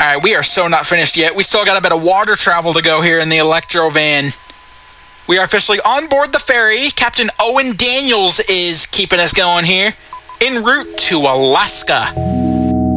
Alright, we are so not finished yet. We still got a bit of water travel to go here in the Electro van. We are officially on board the ferry. Captain Owen Daniels is keeping us going here, en route to Alaska.